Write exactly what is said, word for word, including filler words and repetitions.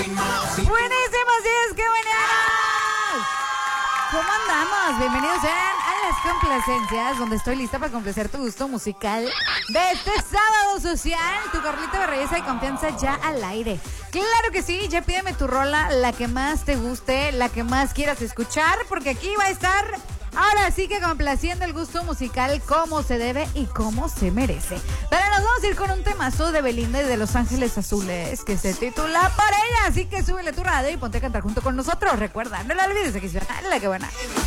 Buenísimos días, qué buenas. ¿Cómo andamos? Bienvenidos sean a las complacencias, donde estoy lista para complacer tu gusto musical de este sábado social. Tu Carlita de belleza y confianza ya al aire. Claro que sí, ya pídeme tu rola, la que más te guste, la que más quieras escuchar, porque aquí va a estar ahora sí que complaciendo el gusto musical como se debe y como se merece. Pero nos vamos a ir con un temazo de Belinda y de Los Ángeles Azules que se titula Por Ella. Así que súbele tu radio y ponte a cantar junto con nosotros. Recuerda, no lo olvides, aquí suena La Que Buena.